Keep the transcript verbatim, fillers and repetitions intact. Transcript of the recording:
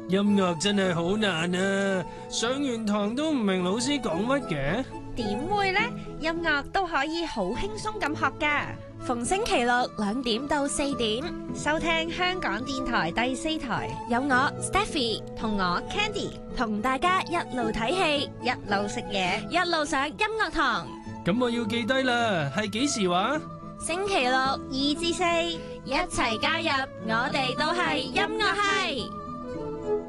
音樂真係好難啊！上完堂都唔明老師講乜嘅。 點會呢？音樂都可以好輕鬆咁學噶。 逢星期六兩點到四點， 收聽香港電台第四台， 有我 Stephy 同我 Candy 同大家一路睇戲， 一路食嘢， 一路上音樂堂。 咁我要記低啦，係幾時話？ 星期六二至四， 一齊加入，我哋都係音樂系。